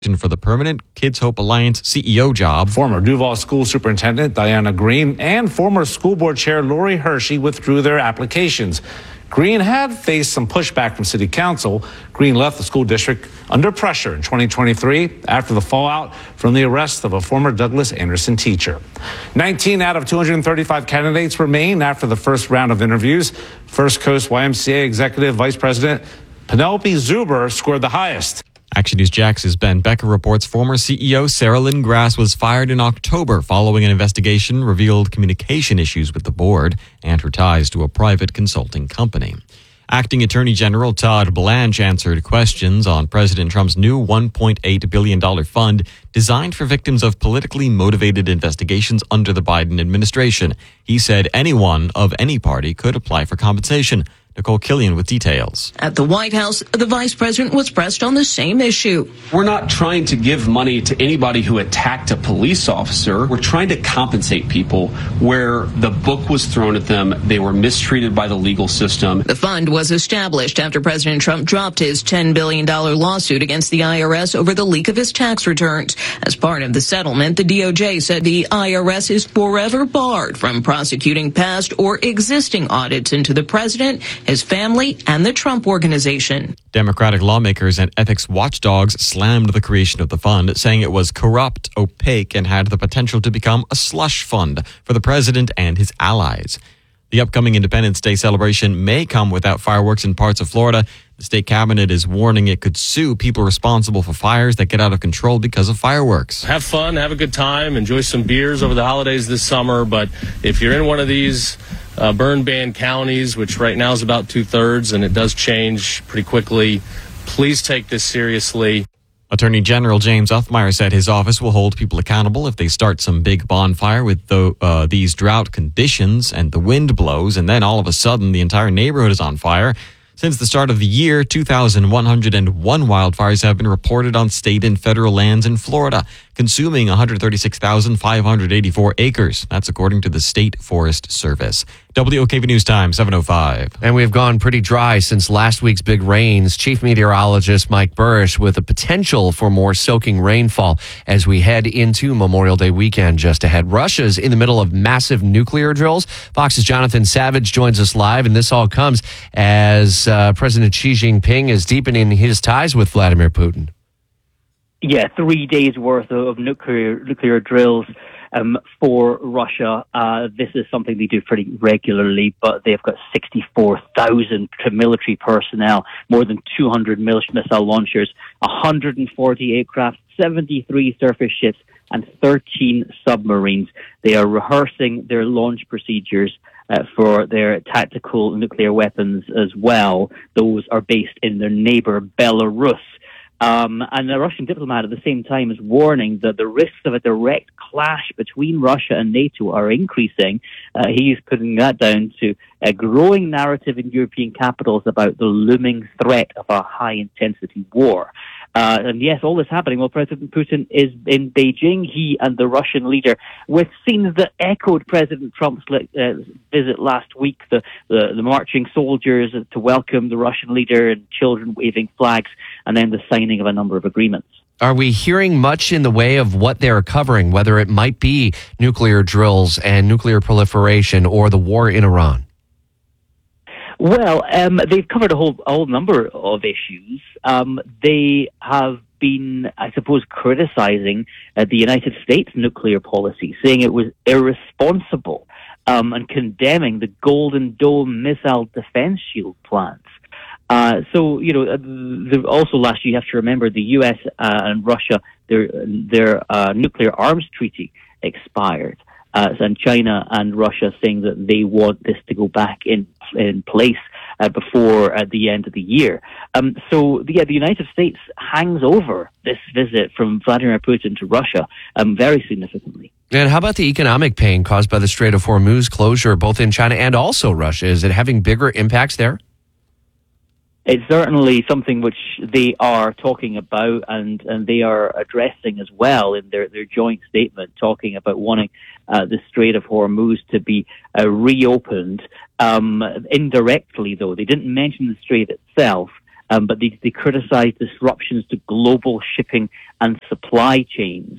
for the permanent Kids Hope Alliance CEO job. Former Duval School Superintendent Diana Green and former school board chair Lori Hershey withdrew their applications. Green had faced some pushback from city council. Green left the school district under pressure in 2023 after the fallout from the arrest of a former Douglas Anderson teacher. 19 out of 235 candidates remain after the first round of interviews. First Coast YMCA Executive Vice President Penelope Zuber scored the highest. Action News Jax's Ben Becker reports former CEO Sarah Lynn Grass was fired in October following an investigation revealed communication issues with the board and her ties to a private consulting company. Acting Attorney General Todd Blanche answered questions on President Trump's new $1.8 billion fund designed for victims of politically motivated investigations under the Biden administration. He said anyone of any party could apply for compensation. Nicole Killian with details. At the White House, the vice president was pressed on the same issue. We're not trying to give money to anybody who attacked a police officer. We're trying to compensate people where the book was thrown at them. They were mistreated by the legal system. The fund was established after President Trump dropped his $10 billion lawsuit against the IRS over the leak of his tax returns. As part of the settlement, the DOJ said the IRS is forever barred from prosecuting past or existing audits into the president, his family, and the Trump Organization. Democratic lawmakers and ethics watchdogs slammed the creation of the fund, saying it was corrupt, opaque, and had the potential to become a slush fund for the president and his allies. The upcoming Independence Day celebration may come without fireworks in parts of Florida. The state cabinet is warning it could sue people responsible for fires that get out of control because of fireworks. Have fun, have a good time, enjoy some beers over the holidays this summer. But if you're in one of these burn ban counties, which right now is about 2/3, and it does change pretty quickly, please take this seriously. Attorney General James Uthmire said his office will hold people accountable if they start some big bonfire with these drought conditions and the wind blows, and then all of a sudden the entire neighborhood is on fire. Since the start of the year, 2,101 wildfires have been reported on state and federal lands in Florida, consuming 136,584 acres. That's according to the State Forest Service. WOKV News Time, 7:05. And we've gone pretty dry since last week's big rains. Chief Meteorologist Mike Burrish with the potential for more soaking rainfall as we head into Memorial Day weekend just ahead. Russia's in the middle of massive nuclear drills. Fox's Jonathan Savage joins us live, and this all comes as President Xi Jinping is deepening his ties with Vladimir Putin. Yeah, 3 days worth of nuclear drills for Russia. This is something they do pretty regularly, but they've got 64,000 military personnel, more than 200 missile launchers, 140 aircraft, 73 surface ships, and 13 submarines. They are rehearsing their launch procedures for their tactical nuclear weapons as well. Those are based in their neighbor, Belarus. And the Russian diplomat at the same time is warning that the risks of a direct clash between Russia and NATO are increasing. He is putting that down to a growing narrative in European capitals about the looming threat of a high-intensity war. And yes, all this happening while President Putin is in Beijing. He and the Russian leader, with scenes that echoed President Trump's visit last week, the marching soldiers to welcome the Russian leader and children waving flags, and then the signing of a number of agreements. Are we hearing much in the way of what they're covering, whether it might be nuclear drills and nuclear proliferation or the war in Iran? Well, they've covered a whole number of issues. They have been, I suppose, criticizing the United States nuclear policy, saying it was irresponsible, and condemning the Golden Dome missile defense shield plans. Also last year, you have to remember the U.S. And Russia, their nuclear arms treaty expired. And China and Russia saying that they want this to go back in place before the end of the year. The United States hangs over this visit from Vladimir Putin to Russia very significantly. And how about the economic pain caused by the Strait of Hormuz closure, both in China and also Russia? Is it having bigger impacts there? It's certainly something which they are talking about and they are addressing as well in their joint statement, talking about wanting the Strait of Hormuz to be reopened. Indirectly, though, they didn't mention the strait itself, but they criticize disruptions to global shipping and supply chains.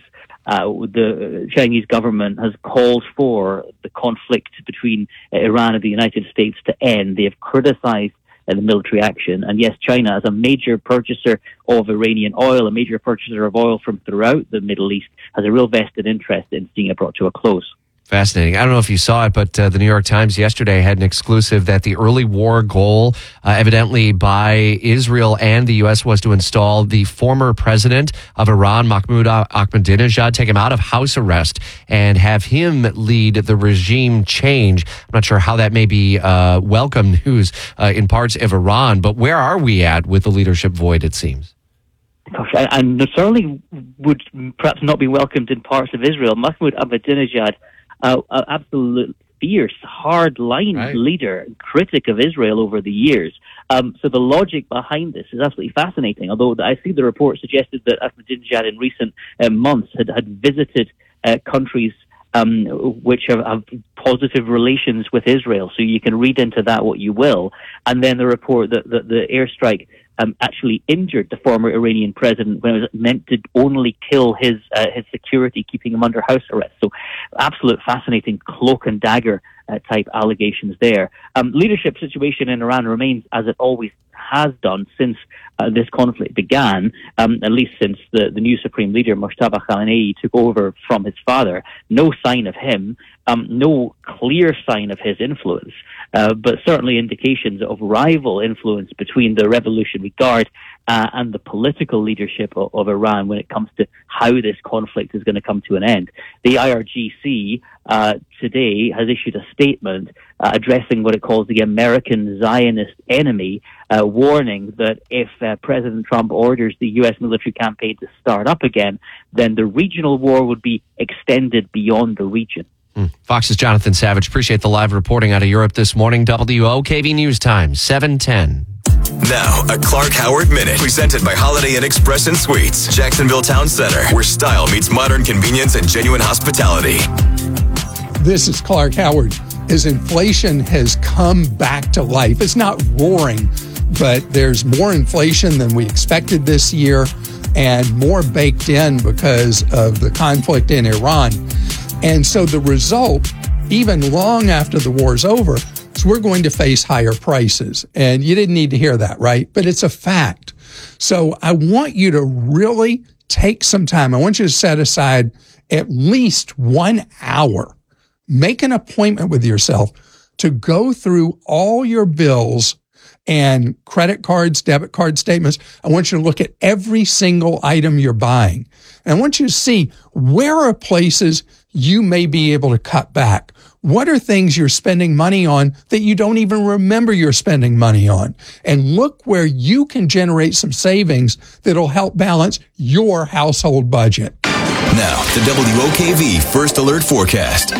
The Chinese government has called for the conflict between Iran and the United States to end. They have criticized the military action. And yes, China, as a major purchaser of Iranian oil, a major purchaser of oil from throughout the Middle East, has a real vested interest in seeing it brought to a close. Fascinating. I don't know if you saw it, but the New York Times yesterday had an exclusive that the early war goal, evidently by Israel and the U.S., was to install the former president of Iran, Mahmoud Ahmadinejad, take him out of house arrest and have him lead the regime change. I'm not sure how that may be welcome news in parts of Iran, but where are we at with the leadership void, it seems? Gosh, and certainly would perhaps not be welcomed in parts of Israel. Mahmoud Ahmadinejad, absolute fierce, hard-line leader, critic of Israel over the years. So the logic behind this is absolutely fascinating, although I see the report suggested that Ahmadinejad in recent months had visited countries which have positive relations with Israel. So you can read into that what you will. And then the report that the airstrike actually injured the former Iranian president when it was meant to only kill his security, keeping him under house arrest. So absolute fascinating cloak and dagger type allegations there. Leadership situation in Iran remains as it always has done since this conflict began, at least since the new supreme leader, Mojtaba Khamenei, took over from his father. No sign of him, no clear sign of his influence, but certainly indications of rival influence between the Revolutionary Guard and the political leadership of Iran when it comes to how this conflict is going to come to an end. The IRGC today has issued a statement addressing what it calls the American Zionist enemy, warning that if President Trump orders the U.S. military campaign to start up again, then the regional war would be extended beyond the region. Fox's Jonathan Savage. Appreciate the live reporting out of Europe this morning. WOKV News Time, 7:10. Now, a Clark Howard Minute, presented by Holiday Inn Express and Suites, Jacksonville Town Center, where style meets modern convenience and genuine hospitality. This is Clark Howard. As inflation has come back to life, it's not roaring, but there's more inflation than we expected this year and more baked in because of the conflict in Iran. And so the result, even long after the war's over, is we're going to face higher prices. And you didn't need to hear that, right? But it's a fact. So I want you to really take some time. I want you to set aside at least 1 hour. Make an appointment with yourself to go through all your bills and credit cards, debit card statements. I want you to look at every single item you're buying. And I want you to see where are places you may be able to cut back. What are things you're spending money on that you don't even remember you're spending money on? And look where you can generate some savings that'll help balance your household budget. Now, the WOKV First Alert Forecast.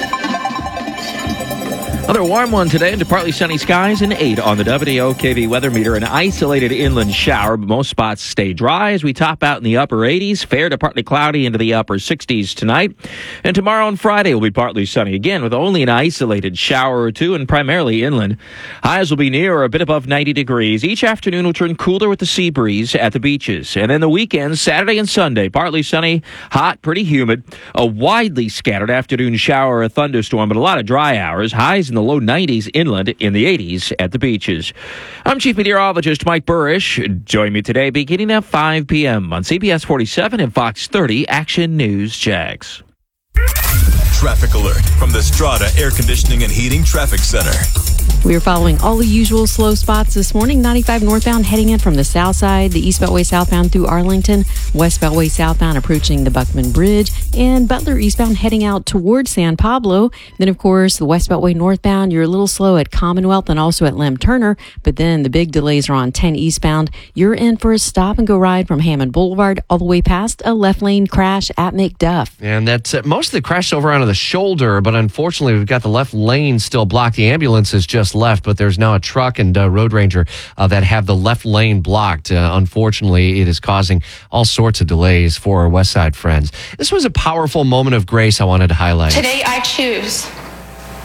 Another warm one today into partly sunny skies and 8 on the WOKV weather meter. An isolated inland shower, but most spots stay dry as we top out in the upper 80s. Fair to partly cloudy into the upper 60s tonight. And tomorrow and Friday will be partly sunny again with only an isolated shower or two and primarily inland. Highs will be near or a bit above 90 degrees. Each afternoon will turn cooler with the sea breeze at the beaches. And then the weekends, Saturday and Sunday, partly sunny, hot, pretty humid. A widely scattered afternoon shower or a thunderstorm, but a lot of dry hours. Highs in the low 90s inland, in the 80s at the beaches. I'm Chief Meteorologist Mike Burrish. Join me today beginning at 5 p.m. on CBS 47 and Fox 30 Action News Jax. Traffic alert from the Strata Air Conditioning and Heating Traffic Center. We are following all the usual slow spots this morning. 95 northbound heading in from the south side, the East Beltway southbound through Arlington, West Beltway southbound approaching the Buckman Bridge, and Butler eastbound heading out towards San Pablo. Then, of course, the West Beltway northbound, you're a little slow at Commonwealth and also at Lem Turner, but then the big delays are on 10 eastbound. You're in for a stop-and-go ride from Hammond Boulevard all the way past a left-lane crash at McDuff. And that's most of the crash over onto the shoulder, but unfortunately, we've got the left lane still blocked. The ambulance is just left, but there's now a truck and road ranger that have the left lane blocked. Unfortunately, it is causing all sorts of delays for our West Side friends. This was a powerful moment of grace I wanted to highlight. Today I choose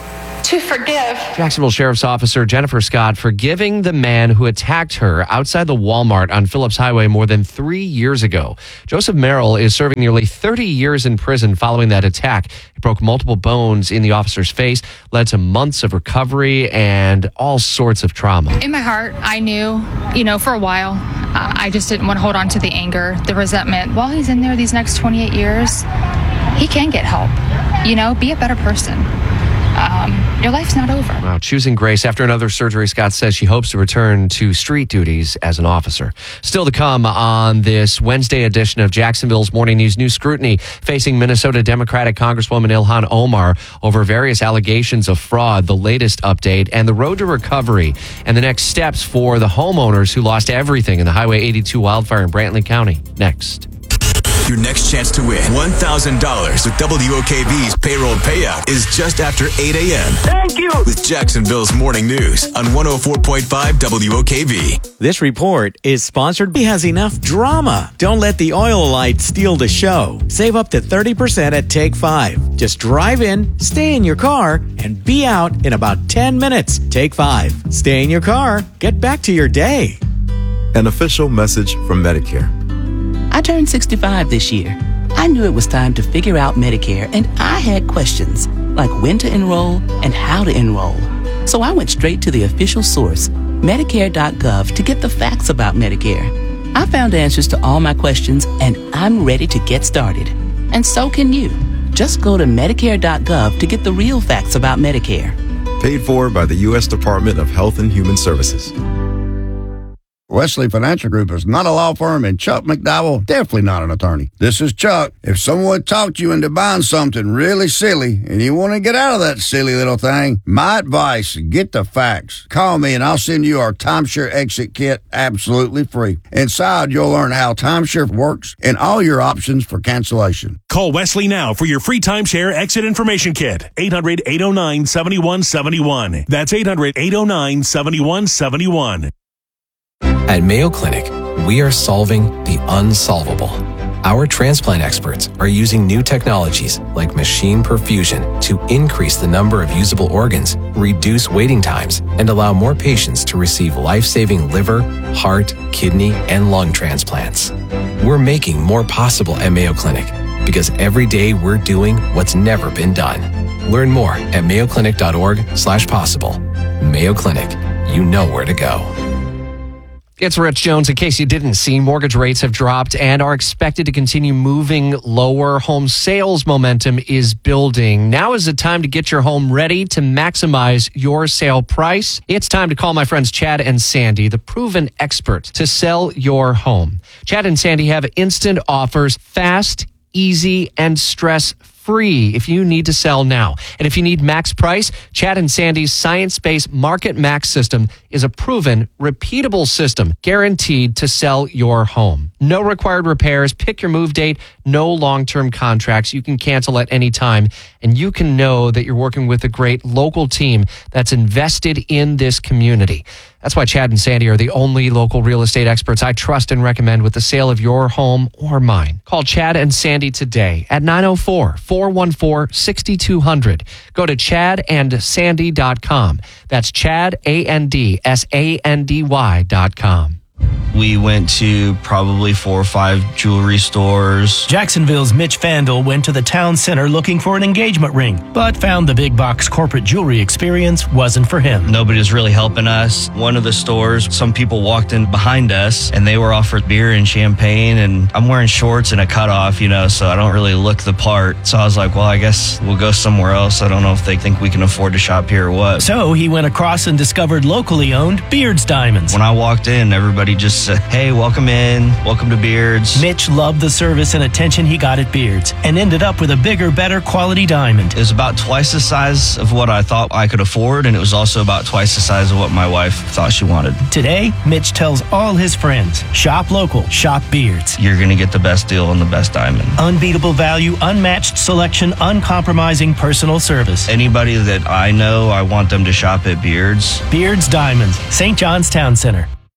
to forgive. Jacksonville Sheriff's Officer Jennifer Scott forgiving the man who attacked her outside the Walmart on Phillips Highway more than 3 years ago. Joseph Merrill is serving nearly 30 years in prison following that attack. He broke multiple bones in the officer's face, led to months of recovery and all sorts of trauma. In my heart, I knew, for a while, I just didn't want to hold on to the anger, the resentment. While he's in there these next 28 years, he can get help. Be a better person. Your life's not over. Wow, choosing grace after another surgery. Scott says she hopes to return to street duties as an officer. Still to come on this Wednesday edition of Jacksonville's Morning News. New scrutiny facing Minnesota Democratic Congresswoman Ilhan Omar over various allegations of fraud, the latest update, and the road to recovery, and the next steps for the homeowners who lost everything in the Highway 82 wildfire in Brantley County. Next. Your next chance to win $1,000 with WOKV's payroll payout is just after 8 a.m. Thank you. With Jacksonville's Morning News on 104.5 WOKV. This report is sponsored by Has Enough Drama. Don't let the oil light steal the show. Save up to 30% at Take 5. Just drive in, stay in your car, and be out in about 10 minutes. Take 5. Stay in your car. Get back to your day. An official message from Medicare. I turned 65 this year. I knew it was time to figure out Medicare, and I had questions, like when to enroll and how to enroll. So I went straight to the official source, Medicare.gov, to get the facts about Medicare. I found answers to all my questions, and I'm ready to get started. And so can you. Just go to Medicare.gov to get the real facts about Medicare. Paid for by the U.S. Department of Health and Human Services. Wesley Financial Group is not a law firm, and Chuck McDowell definitely not an attorney. This is Chuck. If someone talked you into buying something really silly and you want to get out of that silly little thing, my advice, get the facts. Call me and I'll send you our timeshare exit kit absolutely free. Inside, you'll learn how timeshare works and all your options for cancellation. Call Wesley now for your free timeshare exit information kit. 800-809-7171. That's 800-809-7171. At Mayo Clinic, we are solving the unsolvable. Our transplant experts are using new technologies like machine perfusion to increase the number of usable organs, reduce waiting times, and allow more patients to receive life-saving liver, heart, kidney, and lung transplants. We're making more possible at Mayo Clinic because every day we're doing what's never been done. Learn more at mayoclinic.org/possible. Mayo Clinic, you know where to go. It's Rich Jones. In case you didn't see, mortgage rates have dropped and are expected to continue moving lower. Home sales momentum is building. Now is the time to get your home ready to maximize your sale price. It's time to call my friends Chad and Sandy, the proven expert to sell your home. Chad and Sandy have instant offers, fast, easy, and stress-free if you need to sell now. And if you need max price, Chad and Sandy's science-based Market Max system is a proven, repeatable system guaranteed to sell your home. No required repairs, pick your move date, no long-term contracts. You can cancel at any time, and you can know that you're working with a great local team that's invested in this community. That's why Chad and Sandy are the only local real estate experts I trust and recommend with the sale of your home or mine. Call Chad and Sandy today at 904-414-6200. Go to chadandsandy.com. That's ChadAndSandy.com. We went to probably 4 or 5 jewelry stores. Jacksonville's Mitch Vandal went to the town center looking for an engagement ring, but found the big box corporate jewelry experience wasn't for him. Nobody was really helping us. One of the stores, some people walked in behind us and they were offered beer and champagne, and I'm wearing shorts and a cutoff, so I don't really look the part. So I was like, well, I guess we'll go somewhere else. I don't know if they think we can afford to shop here or what. So he went across and discovered locally owned Beards Diamonds. When I walked in, everybody just said, hey, welcome in, welcome to Beards. Mitch loved the service and attention he got at Beards and ended up with a bigger, better quality diamond. It was about twice the size of what I thought I could afford, and it was also about twice the size of what my wife thought she wanted. Today, Mitch tells all his friends, shop local, shop Beards. You're going to get the best deal on the best diamond. Unbeatable value, unmatched selection, uncompromising personal service. Anybody that I know, I want them to shop at Beards. Beards Diamonds, St. John's Town Center.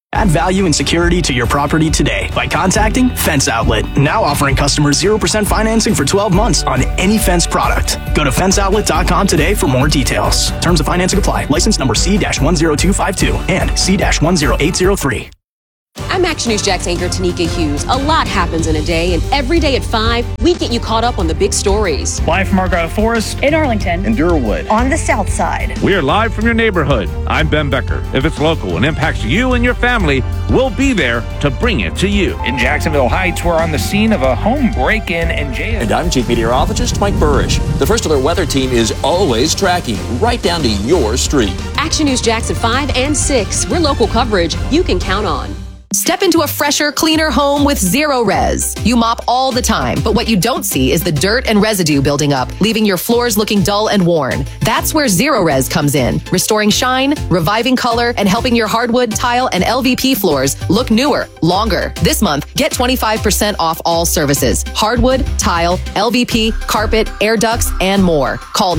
Add value and security to your property today by contacting Fence Outlet. Now offering customers 0% financing for 12 months on any Fence product. Go to fenceoutlet.com today for more details. Terms of financing apply. License number C-10252 and C-10803. I'm Action News Jax anchor Tanika Hughes. A lot happens in a day, and every day at 5, we get you caught up on the big stories. Live from Argyle Forest, in Arlington, in Durwood, on the south side. We are live from your neighborhood. I'm Ben Becker. If it's local and impacts you and your family, we'll be there to bring it to you. In Jacksonville Heights, we're on the scene of a home break-in and jail. And I'm Chief Meteorologist Mike Burrish. The First Alert Weather Team is always tracking right down to your street. Action News Jax at 5 and 6. We're local coverage you can count on. Step into a fresher, cleaner home with Zero Res. You mop all the time, but what you don't see is the dirt and residue building up, leaving your floors looking dull and worn. That's where Zero Res comes in, restoring shine, reviving color, and helping your hardwood, tile, and LVP floors look newer, longer. This month, get 25% off all services. Hardwood, tile, LVP, carpet, air ducts, and more. Call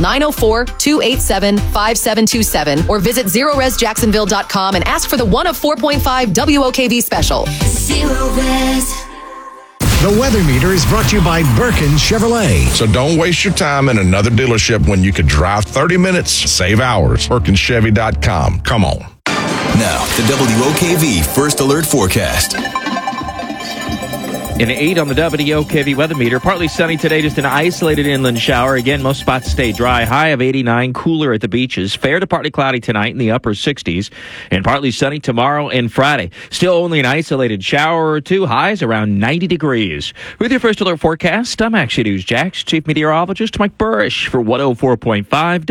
904-287-5727 or visit ZeroResJacksonville.com and ask for the 1 of 4.5 WOKV special. Zero Res. The Weather Meter is brought to you by Birkin Chevrolet. So don't waste your time in another dealership when you could drive 30 minutes, save hours. BirkinChevy.com. Come on. Now, the WOKV First Alert Forecast. An 8 on the WOKV weather meter. Partly sunny today, just an isolated inland shower. Again, most spots stay dry. High of 89, cooler at the beaches. Fair to partly cloudy tonight in the upper 60s. And partly sunny tomorrow and Friday. Still only an isolated shower or two. Highs around 90 degrees. With your First Alert forecast, I'm Action News Jax Chief Meteorologist Mike Burrish for 104.5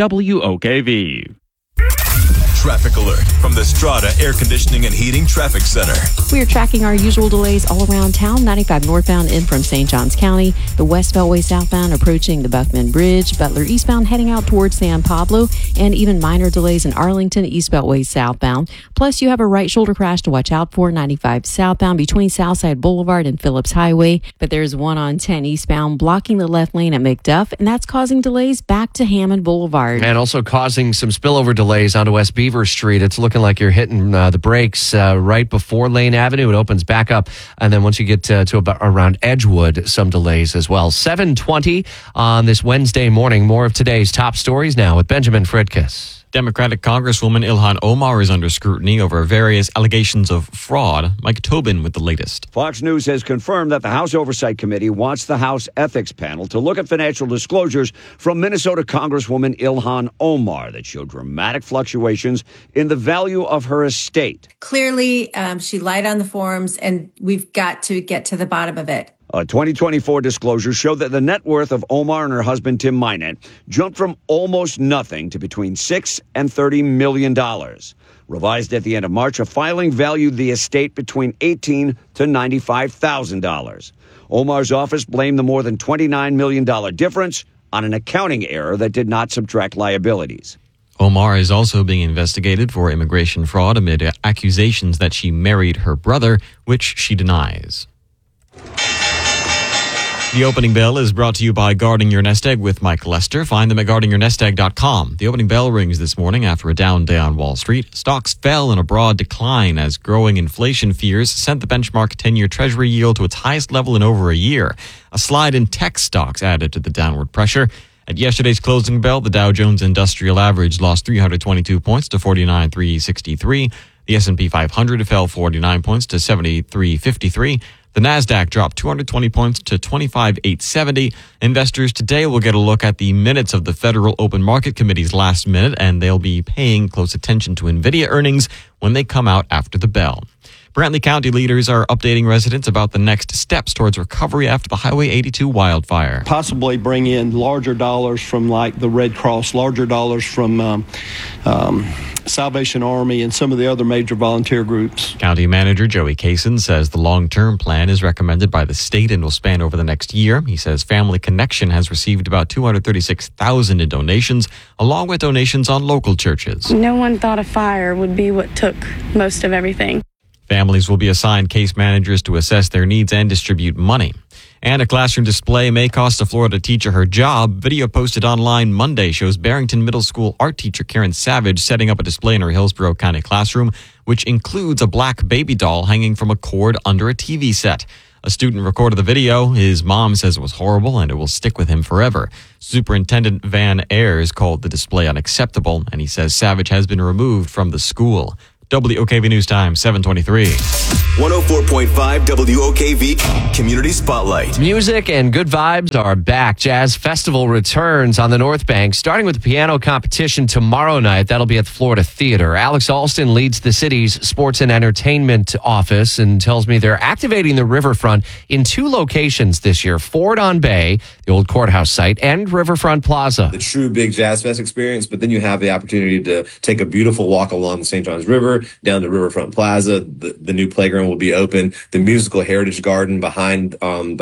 WOKV. Traffic alert from the Strata Air Conditioning and Heating Traffic Center. We are tracking our usual delays all around town. 95 northbound in from St. Johns County. The West Beltway southbound approaching the Buckman Bridge. Butler eastbound heading out towards San Pablo. And even minor delays in Arlington East Beltway southbound. Plus, you have a right shoulder crash to watch out for. 95 southbound between Southside Boulevard and Phillips Highway. But there's one on 10 eastbound blocking the left lane at McDuff. And that's causing delays back to Hammond Boulevard. And also causing some spillover delays onto West Beaver Street. It's looking like you're hitting the brakes right before Lane Avenue. It opens back up. And then once you get to about around Edgewood, some delays as well. 7:20 on this Wednesday morning. More of today's top stories now with Benjamin Fridkes. Democratic Congresswoman Ilhan Omar is under scrutiny over various allegations of fraud. Mike Tobin with the latest. Fox News has confirmed that the House Oversight Committee wants the House Ethics Panel to look at financial disclosures from Minnesota Congresswoman Ilhan Omar that showed dramatic fluctuations in the value of her estate. Clearly, she lied on the forms, and we've got to get to the bottom of it. A 2024 disclosure showed that the net worth of Omar and her husband, Tim Minett, jumped from almost nothing to between $6 and $30 million. Revised at the end of March, a filing valued the estate between $18,000 to $95,000. Omar's office blamed the more than $29 million difference on an accounting error that did not subtract liabilities. Omar is also being investigated for immigration fraud amid accusations that she married her brother, which she denies. The opening bell is brought to you by Guarding Your Nest Egg with Mike Lester. Find them at guardingyournestegg.com. The opening bell rings this morning after a down day on Wall Street. Stocks fell in a broad decline as growing inflation fears sent the benchmark 10-year Treasury yield to its highest level in over a year. A slide in tech stocks added to the downward pressure. At yesterday's closing bell, the Dow Jones Industrial Average lost 322 points to 49,363. The S&P 500 fell 49 points to 73,53. The NASDAQ dropped 220 points to 25,870. Investors today will get a look at the minutes of the Federal Open Market Committee's last minute, and they'll be paying close attention to NVIDIA earnings when they come out after the bell. Brantley County leaders are updating residents about the next steps towards recovery after the Highway 82 wildfire. Possibly bring in larger dollars from like the Red Cross, larger dollars from Salvation Army and some of the other major volunteer groups. County Manager Joey Kaysen says the long-term plan is recommended by the state and will span over the next year. He says Family Connection has received about $236,000 in donations, along with donations on local churches. No one thought a fire would be what took most of everything. Families will be assigned case managers to assess their needs and distribute money. And a classroom display may cost a Florida teacher her job. Video posted online Monday shows Barrington Middle School art teacher Karen Savage setting up a display in her Hillsborough County classroom, which includes a black baby doll hanging from a cord under a TV set. A student recorded the video. His mom says it was horrible and it will stick with him forever. Superintendent Van Ayers called the display unacceptable, and he says Savage has been removed from the school. WOKV News Time, 7:23. 104.5 WOKV Community Spotlight. Music and good vibes are back. Jazz Festival returns on the North Bank, starting with the piano competition tomorrow night. That'll be at the Florida Theater. Alex Alston leads the city's sports and entertainment office and tells me they're activating the riverfront in 2 locations this year: Ford on Bay, the old courthouse site, and Riverfront Plaza. The true big Jazz Fest experience, but then you have the opportunity to take a beautiful walk along the St. Johns River, down to Riverfront Plaza. The new playground will be open. The musical heritage garden behind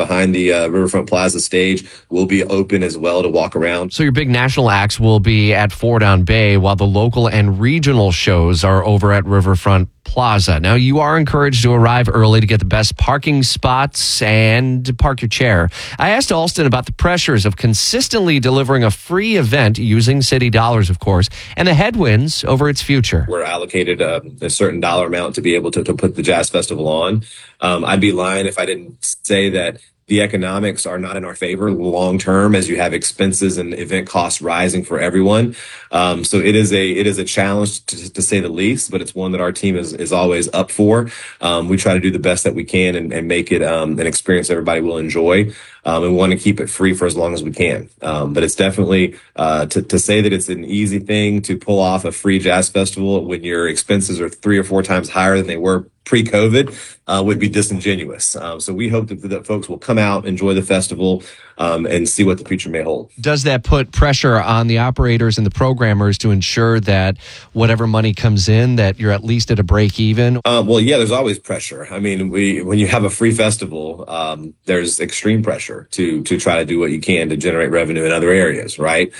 the Riverfront Plaza stage will be open as well to walk around. So your big national acts will be at Ford on Bay, while the local and regional shows are over at Riverfront Plaza. Now, you are encouraged to arrive early to get the best parking spots and to park your chair. I asked Alston about the pressures of consistently delivering a free event using city dollars, of course, and the headwinds over its future. We're allocated a certain dollar amount to be able to put the Jazz Festival on. I'd be lying if I didn't say that the economics are not in our favor long term, as you have expenses and event costs rising for everyone. So it is a challenge to say the least, but it's one that our team is always up for. We try to do the best that we can and make it an experience everybody will enjoy. And we want to keep it free for as long as we can. But it's definitely to say that it's an easy thing to pull off a free jazz festival when your expenses are 3 or 4 times higher than they were pre-COVID would be disingenuous. So we hope that folks will come out, enjoy the festival, and see what the future may hold. Does that put pressure on the operators and the programmers to ensure that whatever money comes in, that you're at least at a break even? Well, yeah, there's always pressure. I mean, when you have a free festival, there's extreme pressure to try to do what you can to generate revenue in other areas, right?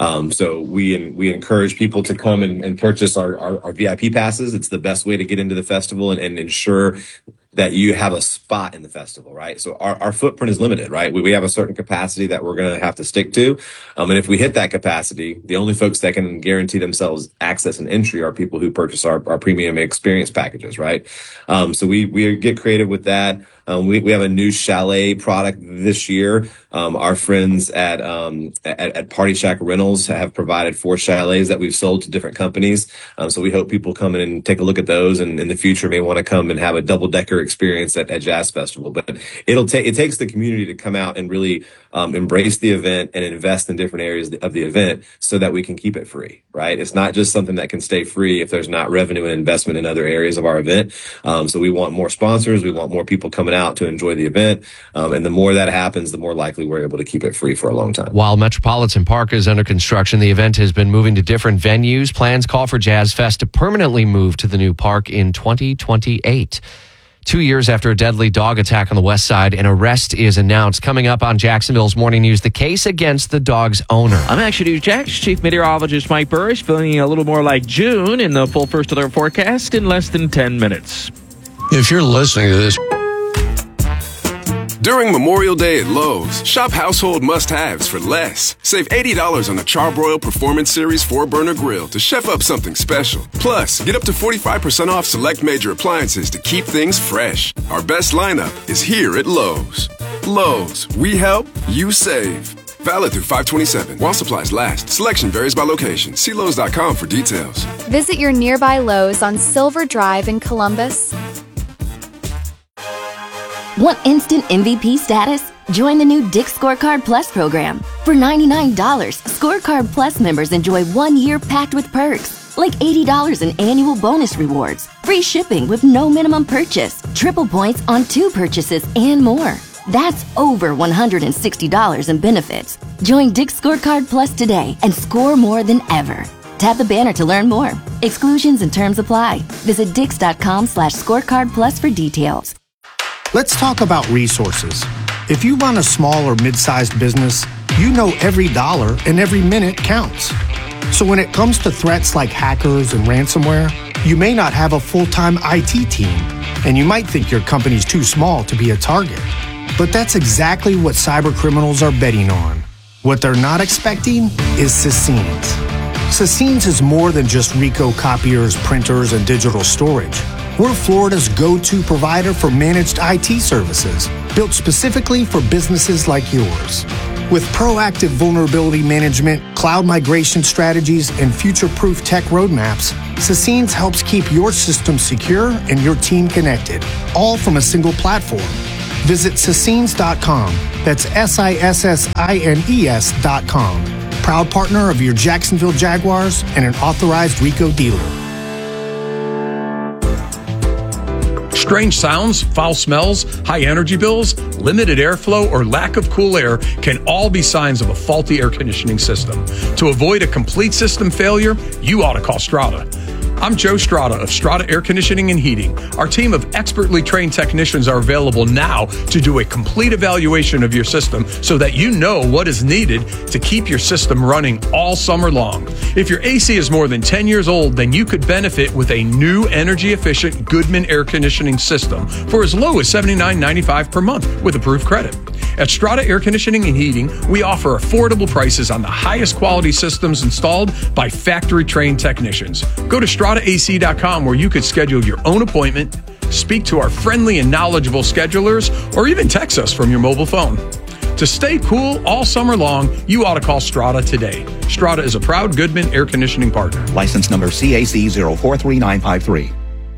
So we encourage people to come and purchase our VIP passes. It's the best way to get into the festival and ensure that you have a spot in the festival, right? So our footprint is limited, right? We have a certain capacity that we're going to have to stick to. And if we hit that capacity, the only folks that can guarantee themselves access and entry are people who purchase our premium experience packages, right? So we get creative with that. We have a new chalet product this year. Our friends at Party Shack Rentals have provided 4 chalets that we've sold to different companies. So we hope people come in and take a look at those, and in the future may want to come and have a double-decker experience at Jazz Festival. But it takes the community to come out and really embrace the event and invest in different areas of the event so that we can keep it free, right? It's not just something that can stay free if there's not revenue and investment in other areas of our event. So we want more sponsors. We want more people coming out to enjoy the event. And the more that happens, the more likely we're able to keep it free for a long time. While Metropolitan Park is under construction, the event has been moving to different venues. Plans call for Jazz Fest to permanently move to the new park in 2028. 2 years after a deadly dog attack on the west side, an arrest is announced. Coming up on Jacksonville's Morning News, the case against the dog's owner. I'm Action News Jax Chief Meteorologist Mike Burrish, feeling a little more like June in the full first alert forecast in less than 10 minutes. If you're listening to this during Memorial Day at Lowe's, shop household must-haves for less. Save $80 on the Charbroil Performance Series 4-burner grill to chef up something special. Plus, get up to 45% off select major appliances to keep things fresh. Our best lineup is here at Lowe's. Lowe's, we help, you save. Valid through 5/27. While supplies last. Selection varies by location. See Lowe's.com for details. Visit your nearby Lowe's on Silver Drive in Columbus. Want instant MVP status? Join the new Dick's Scorecard Plus program. For $99, Scorecard Plus members enjoy 1 year packed with perks, like $80 in annual bonus rewards, free shipping with no minimum purchase, triple points on 2 purchases, and more. That's over $160 in benefits. Join Dick's Scorecard Plus today and score more than ever. Tap the banner to learn more. Exclusions and terms apply. Visit Dix.com/scorecard plus for details. Let's talk about resources. If you run a small or mid-sized business, you know every dollar and every minute counts. So when it comes to threats like hackers and ransomware, you may not have a full-time IT team, and you might think your company's too small to be a target. But that's exactly what cyber criminals are betting on. What they're not expecting is Sassines. Sassines is more than just Ricoh copiers, printers, and digital storage. We're Florida's go-to provider for managed IT services, built specifically for businesses like yours. With proactive vulnerability management, cloud migration strategies, and future-proof tech roadmaps, Sassines helps keep your system secure and your team connected, all from a single platform. Visit Sassines.com. That's SISSINES.com. Proud partner of your Jacksonville Jaguars and an authorized Ricoh dealer. Strange sounds, foul smells, high energy bills, limited airflow, or lack of cool air can all be signs of a faulty air conditioning system. To avoid a complete system failure, you ought to call Strata. I'm Joe Strata of Strata Air Conditioning and Heating. Our team of expertly trained technicians are available now to do a complete evaluation of your system so that you know what is needed to keep your system running all summer long. If your AC is more than 10 years old, then you could benefit with a new energy-efficient Goodman air conditioning system for as low as $79.95 per month with approved credit. At Strata Air Conditioning and Heating, we offer affordable prices on the highest quality systems installed by factory-trained technicians. Go to StrataAC.com where you could schedule your own appointment, speak to our friendly and knowledgeable schedulers, or even text us from your mobile phone. To stay cool all summer long, you ought to call Strata today. Strata is a proud Goodman air conditioning partner. License number CAC 043953.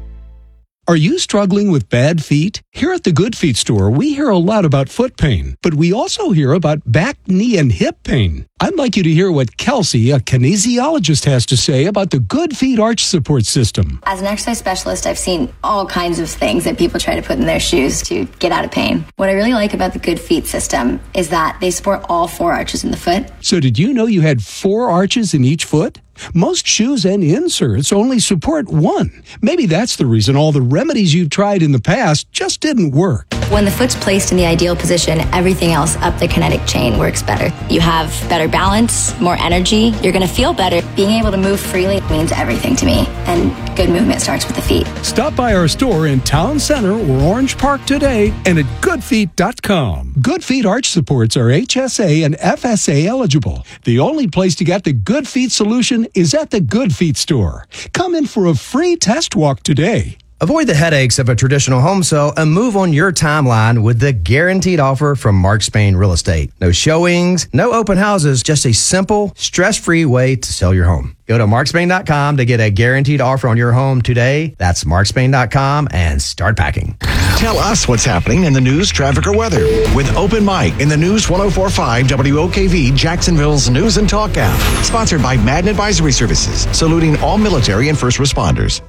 Are you struggling with bad feet? Here at the Good Feet store, we hear a lot about foot pain, but we also hear about back, knee, and hip pain. I'd like you to hear what Kelsey, a kinesiologist, has to say about the Good Feet arch support system. As an exercise specialist, I've seen all kinds of things that people try to put in their shoes to get out of pain. What I really like about the Good Feet system is that they support all 4 arches in the foot. So did you know you had 4 arches in each foot? Most shoes and inserts only support 1. Maybe that's the reason all the remedies you've tried in the past just didn't work. When the foot's placed in the ideal position, everything else up the kinetic chain works better. You have better balance, more energy, you're going to feel better. Being able to move freely means everything to me, and good movement starts with the feet. Stop by our store in Town Center or Orange Park today and at goodfeet.com. Good Feet arch supports are HSA and FSA eligible. The only place to get the Good Feet solution is at the Good Feet store. Come in for a free test walk today. Avoid the headaches of a traditional home sale and move on your timeline with the guaranteed offer from Mark Spain Real Estate. No showings, no open houses, just a simple, stress-free way to sell your home. Go to markspain.com to get a guaranteed offer on your home today. That's markspain.com and start packing. Tell us what's happening in the news, traffic, or weather with Open Mic in the News 104.5 WOKV Jacksonville's News and Talk app. Sponsored by Madden Advisory Services, saluting all military and first responders.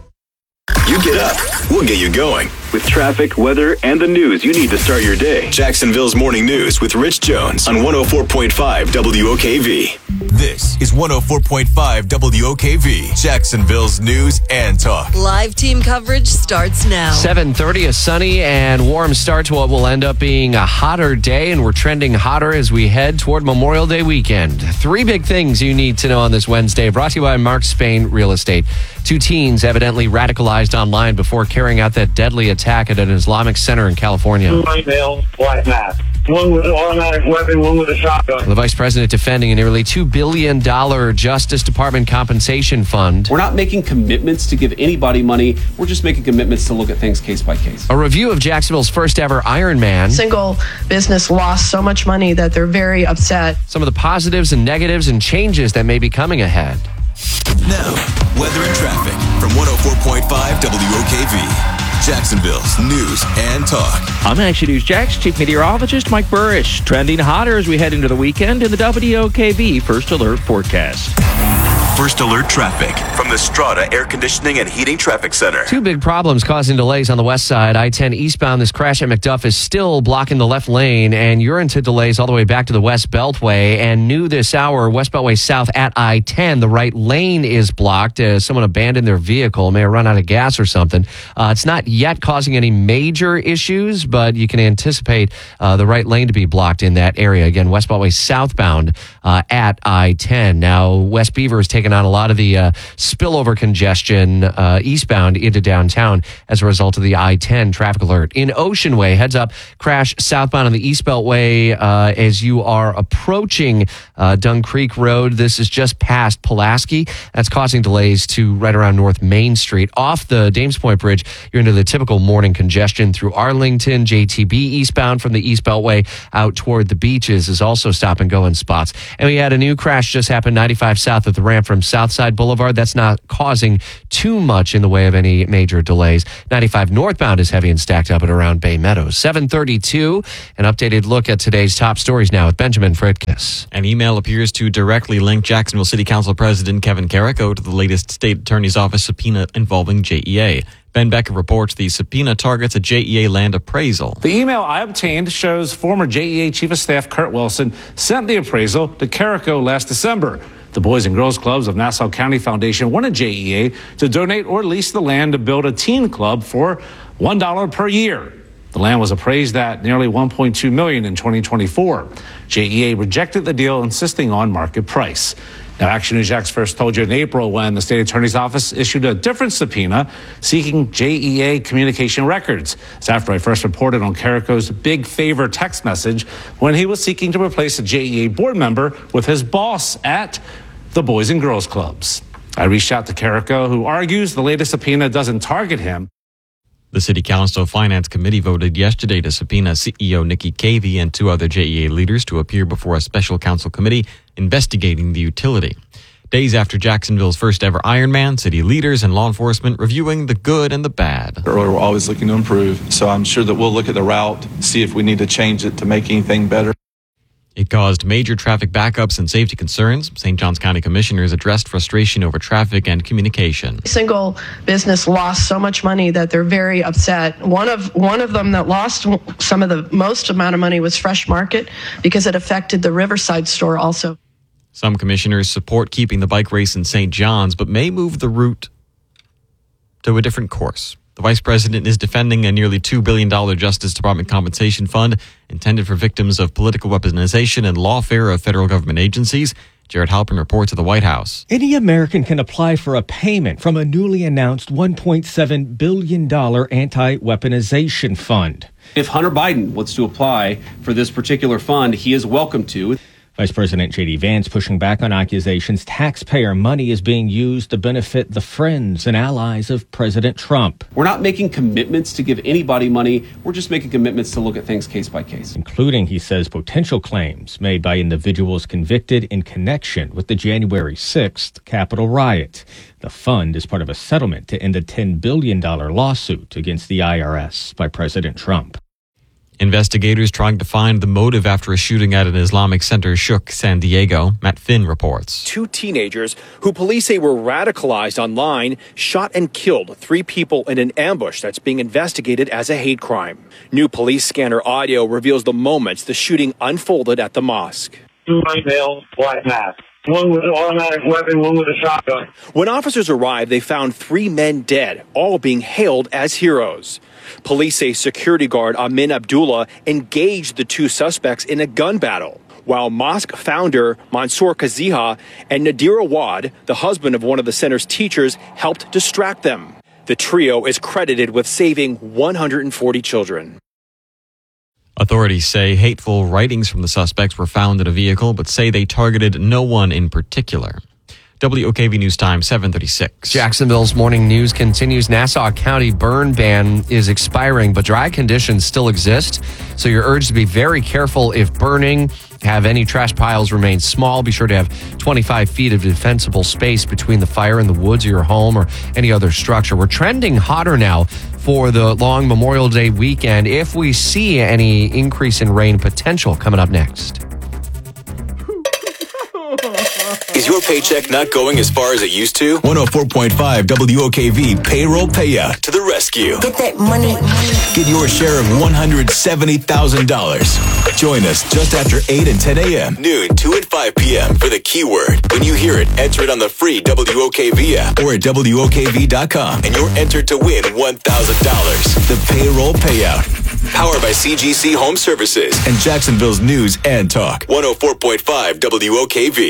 You get up, we'll get you going. With traffic, weather, and the news you need to start your day. Jacksonville's Morning News with Rich Jones on 104.5 WOKV. This is 104.5 WOKV, Jacksonville's News and Talk. Live team coverage starts now. 7:30, a sunny and warm start to what will end up being a hotter day, and we're trending hotter as we head toward Memorial Day weekend. 3 big things you need to know on this Wednesday, brought to you by Mark Spain Real Estate. 2 teens evidently radicalized online before carrying out that deadly attack at an Islamic center in California. 2 white males, black mask. One with an automatic weapon, one with a shotgun. The vice president defending a nearly $2 billion Justice Department compensation fund. We're not making commitments to give anybody money. We're just making commitments to look at things case by case. A review of Jacksonville's first ever Ironman. Single business lost so much money that they're very upset. Some of the positives and negatives and changes that may be coming ahead. Now, weather and traffic from 104.5 WOKV. Jacksonville's News and Talk. I'm Action News Jax Chief Meteorologist Mike Burrish. Trending hotter as we head into the weekend in the WOKV First Alert forecast. First Alert traffic from the Strata Air Conditioning and Heating Traffic Center. 2 big problems causing delays on the west side. I-10 eastbound, this crash at McDuff is still blocking the left lane, and you're into delays all the way back to the West Beltway. And new this hour, West Beltway south at I-10, the right lane is blocked as someone abandoned their vehicle, may have run out of gas or something. It's not yet causing any major issues, but you can anticipate the right lane to be blocked in that area. Again, West Beltway southbound at I-10. Now, West Beaver is taking taken on a lot of the spillover congestion eastbound into downtown as a result of the I-10 traffic alert. In Ocean Way, heads up, crash southbound on the East Beltway as you are approaching Dung Creek Road. This is just past Pulaski. That's causing delays to right around North Main Street. Off the Dames Point Bridge, you're into the typical morning congestion through Arlington. JTB eastbound from the East Beltway out toward the beaches is also stop and go in spots. And we had a new crash just happened 95 south of the ramp from Southside Boulevard. That's not causing too much in the way of any major delays. 95 northbound is heavy and stacked up at around Bay Meadows. 7:32, an updated look at today's top stories now with Benjamin Fritkiss. An email appears to directly link Jacksonville City Council President Kevin Carrico to the latest state attorney's office subpoena involving JEA. Ben Becker reports the subpoena targets a JEA land appraisal. The email I obtained shows former JEA Chief of Staff Kurt Wilson sent the appraisal to Carrico last December. The Boys and Girls Clubs of Nassau County Foundation wanted JEA to donate or lease the land to build a teen club for $1 per year. The land was appraised at nearly $1.2 million in 2024. JEA rejected the deal, insisting on market price. Now, Action News Jax first told you in April when the state attorney's office issued a different subpoena seeking JEA communication records. It's after I first reported on Carrico's big favor text message when he was seeking to replace a JEA board member with his boss at the Boys and Girls Clubs. I reached out to Carrico, who argues the latest subpoena doesn't target him. The City Council Finance Committee voted yesterday to subpoena CEO Nikki Cavey and 2 other JEA leaders to appear before a special council committee investigating the utility. Days after Jacksonville's first ever Ironman, city leaders and law enforcement reviewing the good and the bad. We're always looking to improve, so I'm sure that we'll look at the route, see if we need to change it to make anything better. It caused major traffic backups and safety concerns. St. Johns County commissioners addressed frustration over traffic and communication. Single business lost so much money that they're very upset. One of them that lost some of the most amount of money was Fresh Market because it affected the Riverside store also. Some commissioners support keeping the bike race in St. John's, but may move the route to a different course. The vice president is defending a nearly $2 billion Justice Department compensation fund intended for victims of political weaponization and lawfare of federal government agencies. Jared Halpern reports at the White House. Any American can apply for a payment from a newly announced $1.7 billion anti-weaponization fund. If Hunter Biden wants to apply for this particular fund, he is welcome to. Vice President J.D. Vance pushing back on accusations taxpayer money is being used to benefit the friends and allies of President Trump. We're not making commitments to give anybody money. We're just making commitments to look at things case by case. Including, he says, potential claims made by individuals convicted in connection with the January 6th Capitol riot. The fund is part of a settlement to end a $10 billion lawsuit against the IRS by President Trump. Investigators trying to find the motive after a shooting at an Islamic center shook San Diego. Matt Finn reports. 2 teenagers who police say were radicalized online shot and killed 3 people in an ambush that's being investigated as a hate crime. New police scanner audio reveals the moments the shooting unfolded at the mosque. 2 white males, white mask. One with an automatic weapon, one with a shotgun. When officers arrived, they found 3 men dead, all being hailed as heroes. Police say security guard Amin Abdullah engaged the 2 suspects in a gun battle, while mosque founder Mansour Kaziha and Nadir Awad, the husband of one of the center's teachers, helped distract them. The trio is credited with saving 140 children. Authorities say hateful writings from the suspects were found in a vehicle, but say they targeted no one in particular. WOKV News Time, 7:36. Jacksonville's morning news continues. Nassau County burn ban is expiring, but dry conditions still exist. So you're urged to be very careful if burning. Have any trash piles remain small. Be sure to have 25 feet of defensible space between the fire and the woods of your home or any other structure. We're trending hotter now for the long Memorial Day weekend if we see any increase in rain potential coming up next. Is your paycheck not going as far as it used to? 104.5 WOKV payroll payout to the rescue. Get that money. Get your share of $170,000. Join us just after 8 and 10 a.m., noon, 2 and 5 p.m. for the keyword. When you hear it, enter it on the free WOKV app or at WOKV.com, and you're entered to win $1,000. The payroll payout. Powered by CGC Home Services and Jacksonville's News and Talk. 104.5 WOKV.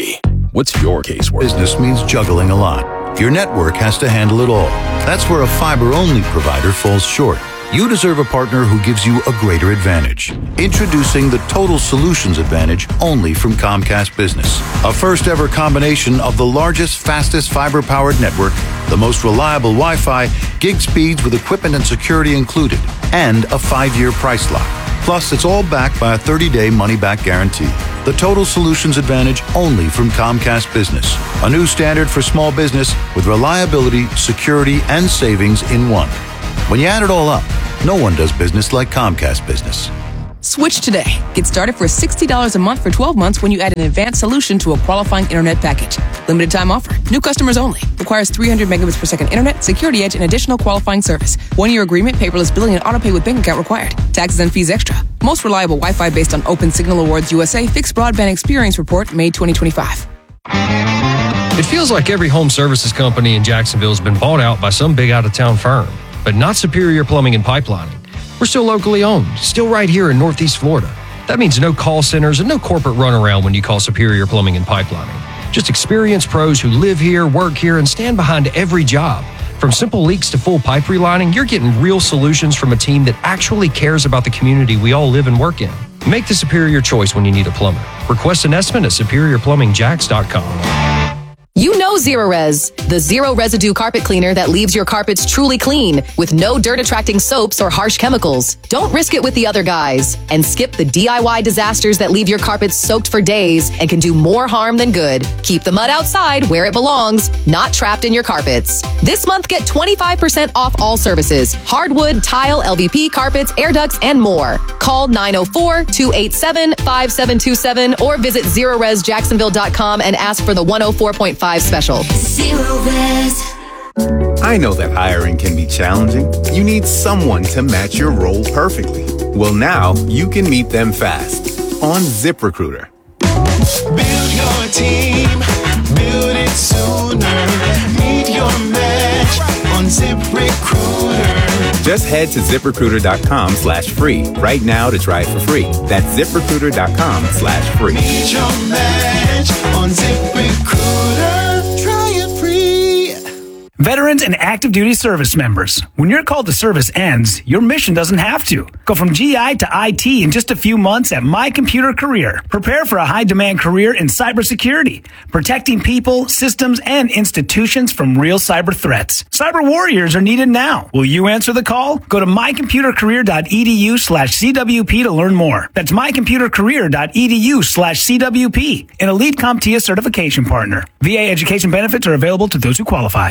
What's your case worth? Business means juggling a lot. Your network has to handle it all. That's where a fiber-only provider falls short. You deserve a partner who gives you a greater advantage. Introducing the Total Solutions Advantage only from Comcast Business. A first-ever combination of the largest, fastest fiber-powered network, the most reliable Wi-Fi, gig speeds with equipment and security included, and a 5-year price lock. Plus, it's all backed by a 30-day money-back guarantee. The Total Solutions Advantage only from Comcast Business. A new standard for small business with reliability, security, and savings in one. When you add it all up, no one does business like Comcast Business. Switch today. Get started for $60 a month for 12 months when you add an advanced solution to a qualifying internet package. Limited time offer. New customers only. Requires 300 megabits per second internet, security edge, and additional qualifying service. 1-year agreement, paperless billing, and autopay with bank account required. Taxes and fees extra. Most reliable Wi-Fi based on Open Signal Awards USA Fixed Broadband Experience Report, May 2025. It feels like every home services company in Jacksonville has been bought out by some big out-of-town firm, but not Superior Plumbing and Pipelining. We're still locally owned, still right here in Northeast Florida. That means no call centers and no corporate runaround when you call Superior Plumbing and Pipelining. Just experienced pros who live here, work here, and stand behind every job. From simple leaks to full pipe relining, you're getting real solutions from a team that actually cares about the community we all live and work in. Make the superior choice when you need a plumber. Request an estimate at superiorplumbingjax.com. You know Zerorez, the zero residue carpet cleaner that leaves your carpets truly clean with no dirt-attracting soaps or harsh chemicals. Don't risk it with the other guys and skip the DIY disasters that leave your carpets soaked for days and can do more harm than good. Keep the mud outside where it belongs, not trapped in your carpets. This month, get 25% off all services: hardwood, tile, LVP, carpets, air ducts, and more. Call 904-287-5727 or visit ZerorezJacksonville.com and ask for the 104.5 special. I know that hiring can be challenging. You need someone to match your role perfectly. Well, now you can meet them fast on ZipRecruiter. Build your team, build it sooner. Meet your match on ZipRecruiter. Just head to ZipRecruiter.com/free right now to try it for free. That's ZipRecruiter.com/free. Meet your match on ZipRecruiter. Try it free. Veterans and active duty service members, when your call to service ends, your mission doesn't have to. Go from GI to IT in just a few months at My Computer Career. Prepare for a high-demand career in cybersecurity, protecting people, systems, and institutions from real cyber threats. Cyber warriors are needed now. Will you answer the call? Go to mycomputercareer.edu/CWP to learn more. That's mycomputercareer.edu/CWP, an Elite CompTIA certification partner. VA education benefits are available to those who qualify.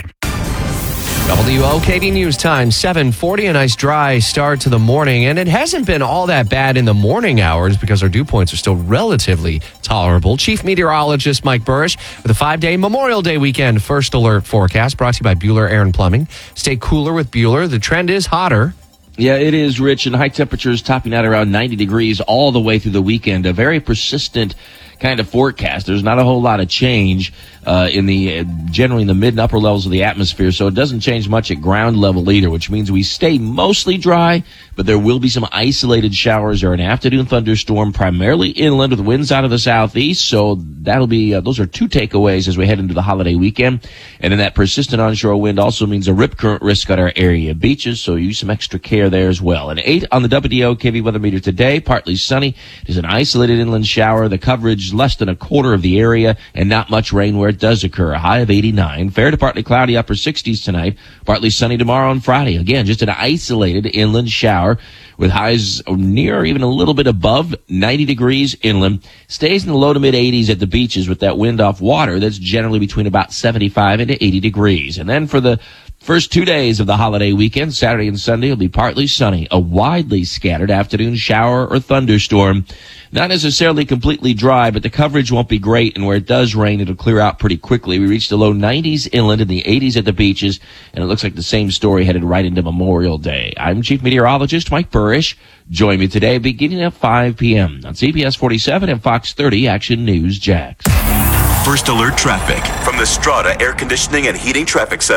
WOKV News Time, 7:40, a nice dry start to the morning, and it hasn't been all that bad in the morning hours because our dew points are still relatively tolerable. Chief Meteorologist Mike Burrish with a 5-day Memorial Day weekend first alert forecast brought to you by Bueller Air and Plumbing. Stay cooler with Bueller. The trend is hotter. Yeah, it is, Rich, and high temperatures topping out around 90 degrees all the way through the weekend. A very persistent kind of forecast. There's not a whole lot of change generally in the mid and upper levels of the atmosphere, so it doesn't change much at ground level either, which means we stay mostly dry, but there will be some isolated showers or an afternoon thunderstorm, primarily inland with winds out of the southeast. So that'll be those are two takeaways as we head into the holiday weekend. And then that persistent onshore wind also means a rip current risk on our area beaches, so use some extra care there as well. An 8 on the WDO-KV weather meter today, partly sunny. There's an isolated inland shower. The coverage less than a quarter of the area, and not much rain where it does occur. A high of 89. Fair to partly cloudy, upper 60s tonight. Partly sunny tomorrow and Friday. Again, just an isolated inland shower with highs near or even a little bit above 90 degrees inland. Stays in the low to mid 80s at the beaches with that wind off water that's generally between about 75 and 80 degrees. And then for the first 2 days of the holiday weekend, Saturday and Sunday, will be partly sunny. A widely scattered afternoon shower or thunderstorm. Not necessarily completely dry, but the coverage won't be great, and where it does rain, it'll clear out pretty quickly. We reach the low 90s inland and the 80s at the beaches, and it looks like the same story headed right into Memorial Day. I'm Chief Meteorologist Mike Burrish. Join me today beginning at 5 p.m. on CBS 47 and Fox 30 Action News Jax. First alert traffic from the Strata Air Conditioning and Heating Traffic Center.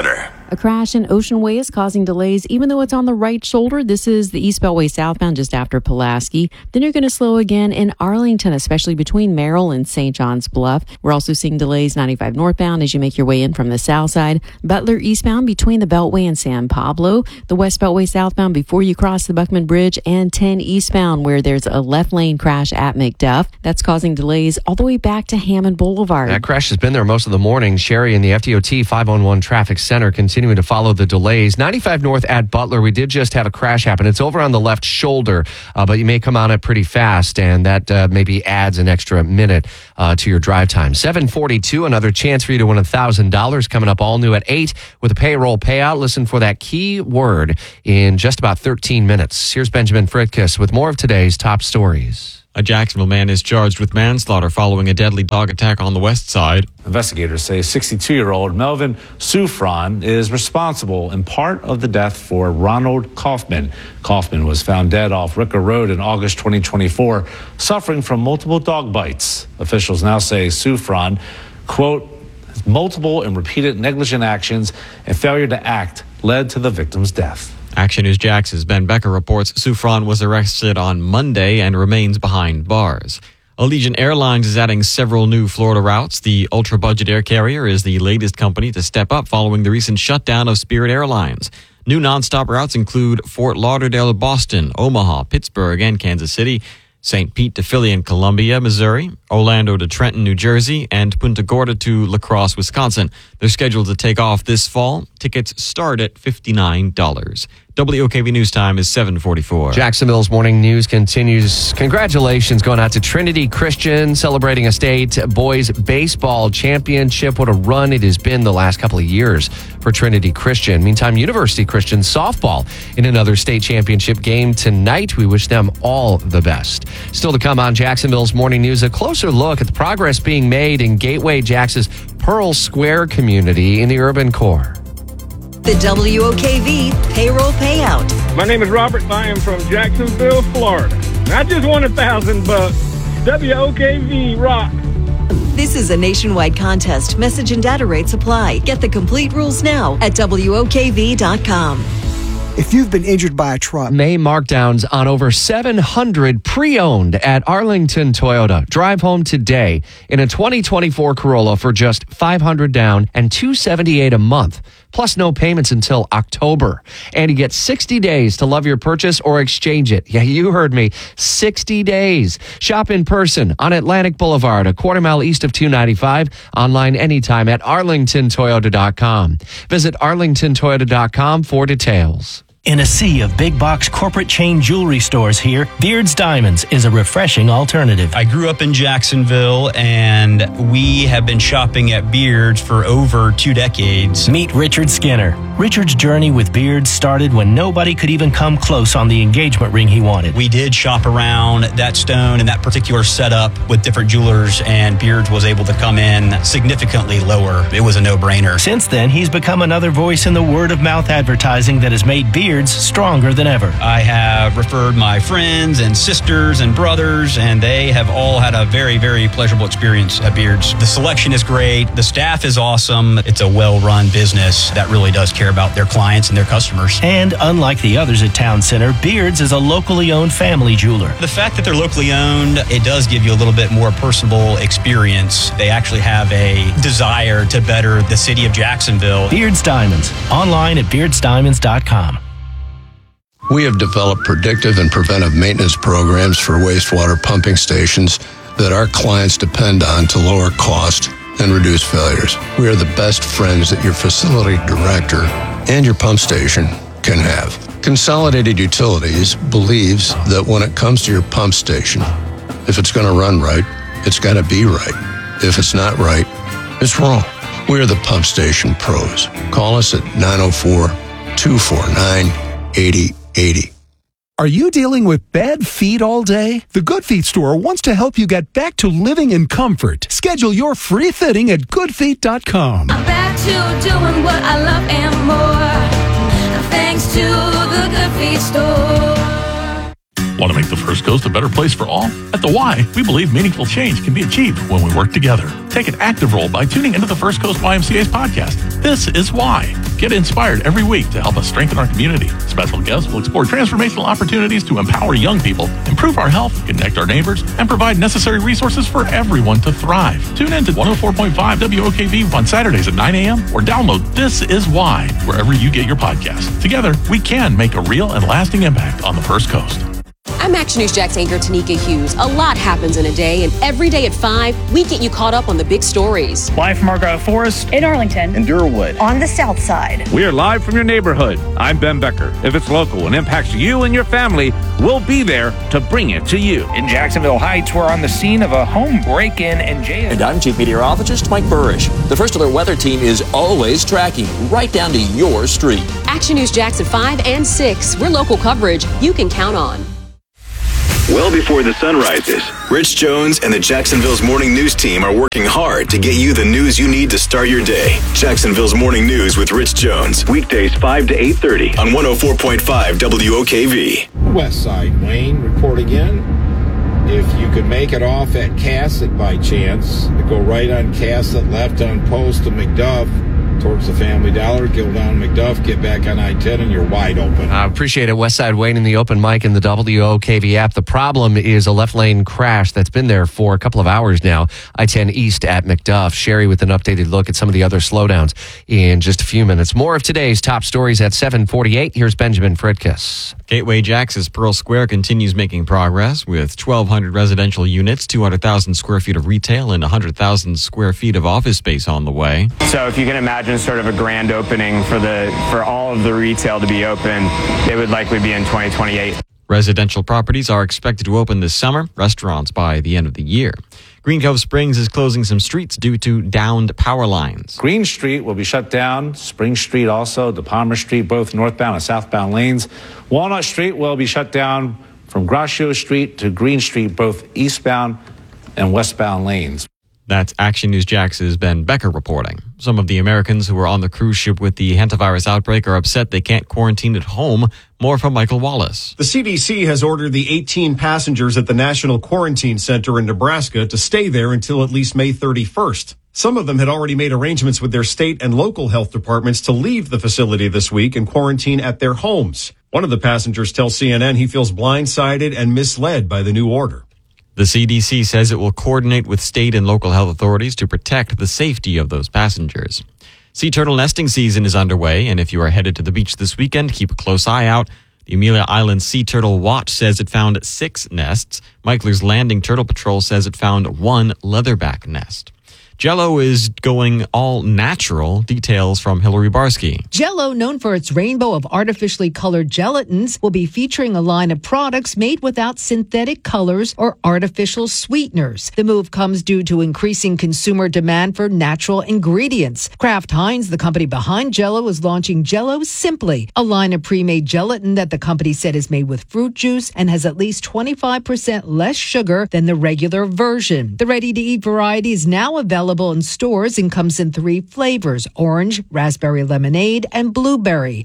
A crash in Ocean Way is causing delays, even though it's on the right shoulder. This is the East Beltway southbound just after Pulaski. Then you're going to slow again in Arlington, especially between Merrill and St. John's Bluff. We're also seeing delays 95 northbound as you make your way in from the south side. Butler eastbound between the Beltway and San Pablo. The West Beltway southbound before you cross the Buckman Bridge, and 10 eastbound where there's a left lane crash at McDuff. That's causing delays all the way back to Hammond Boulevard. That crash has been there most of the morning. Sherry in the FDOT 511 Traffic Center continuing to follow the delays. 95 north at Butler, we did just have a crash happen. It's over on the left shoulder, but you may come on it pretty fast, and that maybe adds an extra minute to your drive time. 7:42, another chance for you to win $1,000 coming up all new at 8 with a payroll payout. Listen for that key word in just about 13 minutes. Here's Benjamin Fritkiss with more of today's top stories. A Jacksonville man is charged with manslaughter following a deadly dog attack on the west side. Investigators say 62-year-old Melvin Sufran is responsible in part of the death for Ronald Kaufman. Kaufman was found dead off Ricker Road in August 2024, suffering from multiple dog bites. Officials now say Sufran, quote, multiple and repeated negligent actions and failure to act led to the victim's death. Action News Jax's Ben Becker reports Sufran was arrested on Monday and remains behind bars. Allegiant Airlines is adding several new Florida routes. The ultra-budget air carrier is the latest company to step up following the recent shutdown of Spirit Airlines. New nonstop routes include Fort Lauderdale to Boston, Omaha, Pittsburgh, and Kansas City, St. Pete to Philly and Columbia, Missouri, Orlando to Trenton, New Jersey, and Punta Gorda to La Crosse, Wisconsin. They're scheduled to take off this fall. Tickets start at $59. WOKV News Time is 7:44. Jacksonville's morning news continues. Congratulations going out to Trinity Christian celebrating a state boys baseball championship. What a run it has been the last couple of years for Trinity Christian. Meantime, University Christian softball in another state championship game tonight. We wish them all the best. Still to come on Jacksonville's morning news, a closer look at the progress being made in Gateway Jax's Pearl Square community in the urban core. The WOKV payroll payout. My name is Robert. I am from Jacksonville, Florida. And I just won $1,000. WOKV rock. This is a nationwide contest. Message and data rates apply. Get the complete rules now at WOKV.com. If you've been injured by a truck. May markdowns on over 700 pre-owned at Arlington Toyota. Drive home today in a 2024 Corolla for just $500 down and $278 a month. Plus no payments until October. And you get 60 days to love your purchase or exchange it. Yeah, you heard me. 60 days. Shop in person on Atlantic Boulevard, a quarter mile east of 295. Online anytime at arlingtontoyota.com. Visit arlingtontoyota.com for details. In a sea of big box corporate chain jewelry stores here, Beard's Diamonds is a refreshing alternative. I grew up in Jacksonville and we have been shopping at Beard's for over 2 decades. Meet Richard Skinner. Richard's journey with Beard's started when nobody could even come close on the engagement ring he wanted. We did shop around that stone and that particular setup with different jewelers, and Beard's was able to come in significantly lower. It was a no-brainer. Since then, he's become another voice in the word-of-mouth advertising that has made Beard's stronger than ever. I have referred my friends and sisters and brothers, and they have all had a very, very pleasurable experience at Beard's. The selection is great. The staff is awesome. It's a well-run business that really does care about their clients and their customers. And unlike the others at Town Center, Beard's is a locally owned family jeweler. The fact that they're locally owned, it does give you a little bit more personable experience. They actually have a desire to better the city of Jacksonville. Beard's Diamonds. Online at beardsdiamonds.com. We have developed predictive and preventive maintenance programs for wastewater pumping stations that our clients depend on to lower cost and reduce failures. We are the best friends that your facility director and your pump station can have. Consolidated Utilities believes that when it comes to your pump station, if it's going to run right, it's got to be right. If it's not right, it's wrong. We are the pump station pros. Call us at 904-249-8080. Are you dealing with bad feet all day? The Good Feet store wants to help you get back to living in comfort. Schedule your free fitting at goodfeet.com. I'm back to doing what I love and more, thanks to the Good Feet store. Want to make the First Coast a better place for all? At the Y, we believe meaningful change can be achieved when we work together. Take an active role by tuning into the First Coast YMCA's podcast. This is Why. Get inspired every week to help us strengthen our community. Special guests will explore transformational opportunities to empower young people, improve our health, connect our neighbors, and provide necessary resources for everyone to thrive. Tune in to 104.5 WOKV on Saturdays at 9 a.m. or download This Is Why wherever you get your podcasts. Together, we can make a real and lasting impact on the First Coast. I'm Action News Jax anchor Tanika Hughes. A lot happens in a day, and every day at 5, we get you caught up on the big stories. Live from Argyle Forest, in Arlington, in Durwood, on the south side. We are live from your neighborhood. I'm Ben Becker. If it's local and impacts you and your family, we'll be there to bring it to you. In Jacksonville Heights, we're on the scene of a home break-in and jail. And I'm Chief Meteorologist Mike Burrish. The First Alert Weather Team is always tracking right down to your street. Action News Jax at 5 and 6. We're local coverage you can count on. Well before the sun rises, Rich Jones and the Jacksonville's Morning News team are working hard to get you the news you need to start your day. Jacksonville's Morning News with Rich Jones. Weekdays 5 to 8:30 on 104.5 WOKV. West Side, Wayne, reporting in. If you could make it off at Cassett by chance, go right on Cassett, left on Post to McDuff, towards the Family Dollar, go down McDuff, get back on I-10, and you're wide open. I appreciate it. Westside Wayne in the open mic in the WOKV app. The problem is a left lane crash that's been there for a couple of hours now. I-10 East at McDuff. Sherry with an updated look at some of the other slowdowns in just a few minutes. More of today's top stories at 7:48. Here's Benjamin Fritkus. Gateway Jax's Pearl Square continues making progress with 1,200 residential units, 200,000 square feet of retail, and 100,000 square feet of office space on the way. So if you can imagine sort of a grand opening for all of the retail to be open, it would likely be in 2028. Residential properties are expected to open this summer, restaurants by the end of the year. Green Cove Springs is closing some streets due to downed power lines. Green Street will be shut down. Spring Street also, the Palmer Street, both northbound and southbound lanes. Walnut Street will be shut down from Gratiot Street to Green Street, both eastbound and westbound lanes. That's Action News Jax's Ben Becker reporting. Some of the Americans who were on the cruise ship with the hantavirus outbreak are upset they can't quarantine at home. More from Michael Wallace. The CDC has ordered the 18 passengers at the National Quarantine Center in Nebraska to stay there until at least May 31st. Some of them had already made arrangements with their state and local health departments to leave the facility this week and quarantine at their homes. One of the passengers tells CNN he feels blindsided and misled by the new order. The CDC says it will coordinate with state and local health authorities to protect the safety of those passengers. Sea turtle nesting season is underway, and if you are headed to the beach this weekend, keep a close eye out. The Amelia Island Sea Turtle Watch says it found 6 nests. Meikler's Landing Turtle Patrol says it found 1 leatherback nest. Jell-O is going all natural. Details from Hillary Barsky. Jell-O, known for its rainbow of artificially colored gelatins, will be featuring a line of products made without synthetic colors or artificial sweeteners. The move comes due to increasing consumer demand for natural ingredients. Kraft Heinz, the company behind Jell-O, is launching Jell-O Simply, a line of pre-made gelatin that the company said is made with fruit juice and has at least 25% less sugar than the regular version. The ready-to-eat variety is now available in stores and comes in 3 flavors: orange, raspberry lemonade, and blueberry.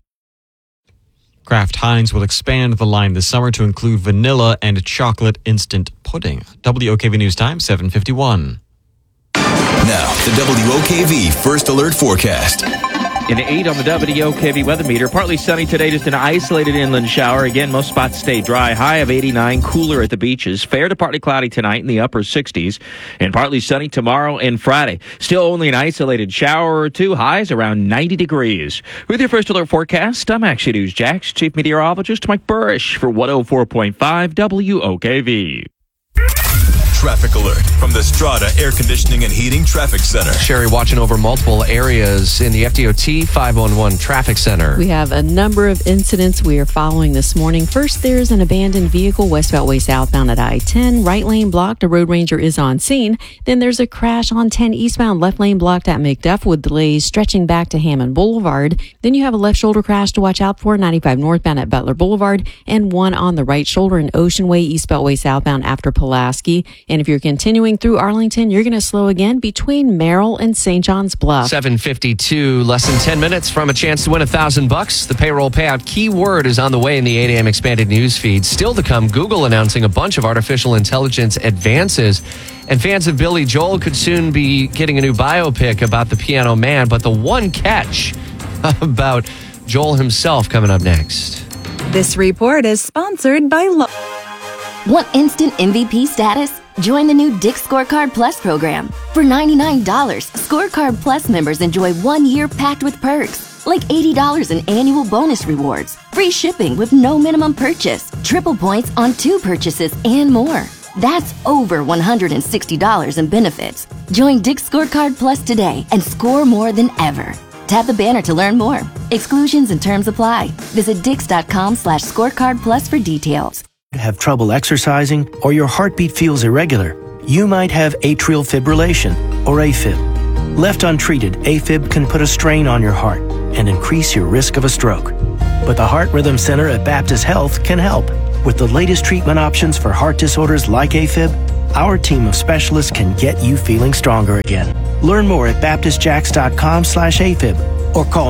Kraft Heinz will expand the line this summer to include vanilla and chocolate instant pudding. WOKV News Time, 7:51. Now, the WOKV First Alert Forecast. In 8 on the WOKV weather meter. Partly sunny today, just an isolated inland shower. Again, most spots stay dry. High of 89, cooler at the beaches. Fair to partly cloudy tonight in the upper 60s. And partly sunny tomorrow and Friday. Still only an isolated shower or 2. Highs around 90 degrees. With your First Alert forecast, I'm Action News Jax Chief Meteorologist Mike Burrish for 104.5 WOKV. Traffic alert from the Strata Air Conditioning and Heating Traffic Center. Sherry watching over multiple areas in the FDOT 511 Traffic Center. We have a number of incidents we are following this morning. First, there's an abandoned vehicle west Beltway southbound at I-10. Right lane blocked. A road ranger is on scene. Then there's a crash on 10 eastbound. Left lane blocked at McDuff with delays stretching back to Hammond Boulevard. Then you have a left shoulder crash to watch out for. 95 northbound at Butler Boulevard. And one on the right shoulder in Ocean Way, East Beltway southbound after Pulaski. And if you're continuing through Arlington, you're going to slow again between Merrill and St. John's Bluff. 7:52, less than 10 minutes from a chance to win $1,000. The payroll payout keyword is on the way in the 8 a.m. expanded news feed. Still to come, Google announcing a bunch of artificial intelligence advances. And fans of Billy Joel could soon be getting a new biopic about the Piano Man. But the one catch about Joel himself coming up next. This report is sponsored by Want instant MVP status? Join the new Dick's Scorecard Plus program. For $99, Scorecard Plus members enjoy 1 year packed with perks, like $80 in annual bonus rewards, free shipping with no minimum purchase, triple points on 2 purchases, and more. That's over $160 in benefits. Join Dick's Scorecard Plus today and score more than ever. Tap the banner to learn more. Exclusions and terms apply. Visit Dix.com/scorecard plus for details. Have trouble exercising or your heartbeat feels irregular, you might have atrial fibrillation or AFib. Left untreated, AFib can put a strain on your heart and increase your risk of a stroke. But the Heart Rhythm Center at Baptist Health can help. With the latest treatment options for heart disorders like AFib, our team of specialists can get you feeling stronger again. Learn more at baptistjacks.com/AFib or call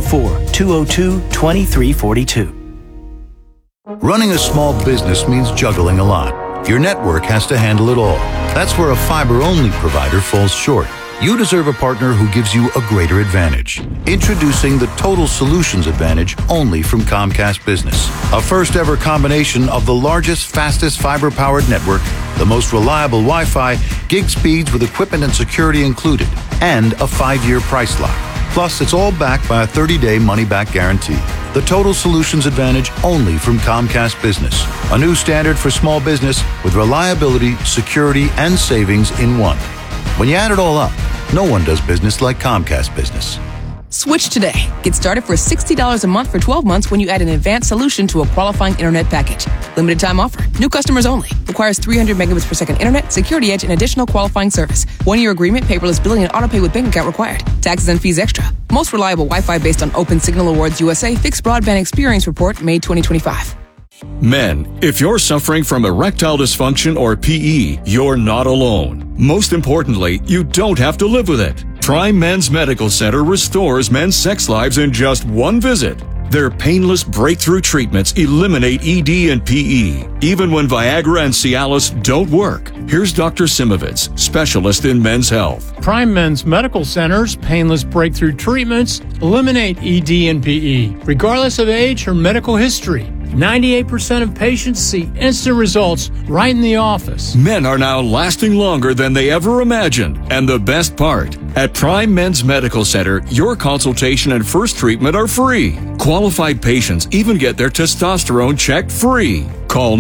904-202-2342. Running a small business means juggling a lot. Your network has to handle it all. That's where a fiber-only provider falls short. You deserve a partner who gives you a greater advantage. Introducing the Total Solutions Advantage only from Comcast Business. A first-ever combination of the largest, fastest fiber-powered network, the most reliable Wi-Fi, gig speeds with equipment and security included, and a 5-year price lock. Plus, it's all backed by a 30-day money-back guarantee. The Total Solutions Advantage only from Comcast Business. A new standard for small business with reliability, security, and savings in one. When you add it all up, no one does business like Comcast Business. Switch today. Get started for $60 a month for 12 months when you add an advanced solution to a qualifying internet package. Limited time offer. New customers only. Requires 300 megabits per second internet, security edge, and additional qualifying service. 1-year agreement, paperless billing, and autopay with bank account required. Taxes and fees extra. Most reliable Wi-Fi based on Open Signal Awards USA Fixed Broadband Experience Report, May 2025. Men, if you're suffering from erectile dysfunction or PE, you're not alone. Most importantly, you don't have to live with it. Prime Men's Medical Center restores men's sex lives in just one visit. Their painless breakthrough treatments eliminate ED and PE, even when Viagra and Cialis don't work. Here's Dr. Simovitz, specialist in men's health. Prime Men's Medical Center's painless breakthrough treatments eliminate ED and PE, regardless of age or medical history. 98% of patients see instant results right in the office. Men are now lasting longer than they ever imagined. And the best part, at Prime Men's Medical Center, your consultation and first treatment are free. Qualified patients even get their testosterone checked free. Call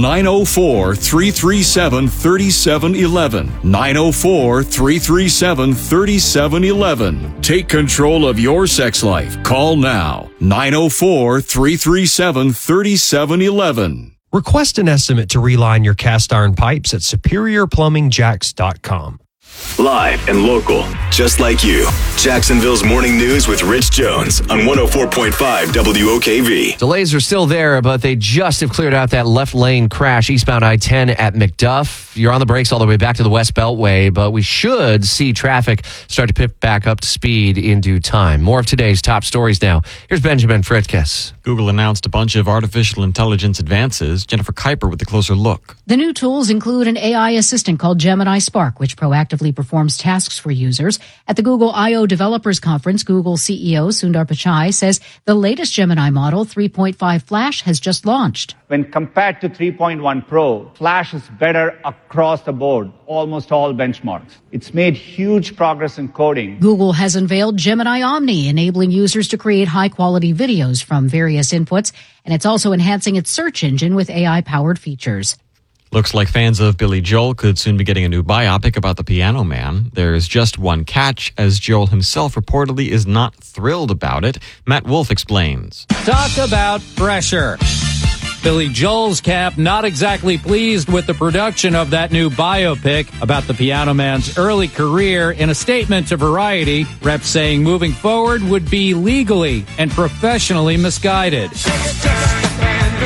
904-337-3711. 904-337-3711. Take control of your sex life. Call now. 904-337-3711. Request an estimate to reline your cast iron pipes at SuperiorPlumbingJacks.com. Live and local, just like you. Jacksonville's Morning News with Rich Jones on 104.5 WOKV. Delays are still there, but they just have cleared out that left lane crash eastbound I-10 at McDuff. You're on the brakes all the way back to the West Beltway, but we should see traffic start to pick back up to speed in due time. More of today's top stories now. Here's Benjamin Frittkes. Google announced a bunch of artificial intelligence advances. Jennifer Kuiper with a closer look. The new tools include an AI assistant called Gemini Spark, which proactively performs tasks for users. At the Google I/O Developers Conference, Google CEO Sundar Pichai says the latest Gemini model, 3.5 Flash, has just launched. When compared to 3.1 Pro, Flash is better across the board, almost all benchmarks. It's made huge progress in coding. Google has unveiled Gemini Omni, enabling users to create high-quality videos from various inputs, and it's also enhancing its search engine with AI-powered features. Looks like fans of Billy Joel could soon be getting a new biopic about the Piano Man. There's just one catch, as Joel himself reportedly is not thrilled about it. Matt Wolf explains. Talk about pressure. Billy Joel's camp not exactly pleased with the production of that new biopic about the Piano Man's early career. In a statement to Variety, reps saying moving forward would be legally and professionally misguided.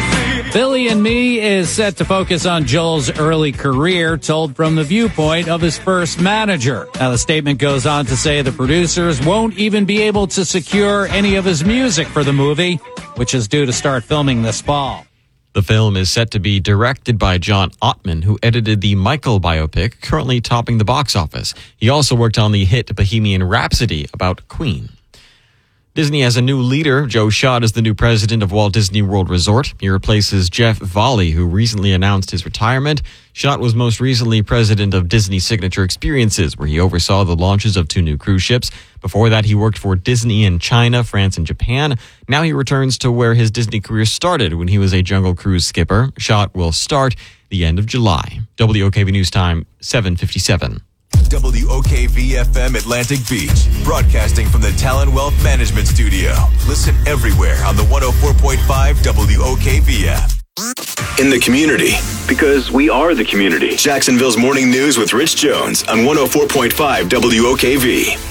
Billy and Me is set to focus on Joel's early career, told from the viewpoint of his first manager. Now, the statement goes on to say the producers won't even be able to secure any of his music for the movie, which is due to start filming this fall. The film is set to be directed by John Ottman, who edited the Michael biopic, currently topping the box office. He also worked on the hit Bohemian Rhapsody about Queen. Disney has a new leader. Joe Schott is the new president of Walt Disney World Resort. He replaces Jeff Volley, who recently announced his retirement. Schott was most recently president of Disney Signature Experiences, where he oversaw the launches of 2 new cruise ships. Before that, he worked for Disney in China, France, and Japan. Now he returns to where his Disney career started when he was a Jungle Cruise skipper. Schott will start the end of July. WOKV News Time, 7:57. WOKV-FM Atlantic Beach, broadcasting from the Talon Wealth Management Studio. Listen everywhere on the 104.5 WOKV app. In the community, because we are the community. Jacksonville's Morning News with Rich Jones on 104.5 WOKV.